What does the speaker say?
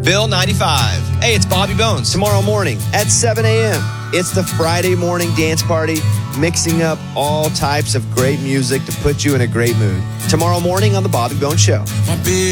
Bill 95. Hey, it's Bobby Bones. Tomorrow morning at 7 a.m., it's the Friday morning dance party, mixing up all types of great music to put you in a great mood. Tomorrow morning on The Bobby Bones Show.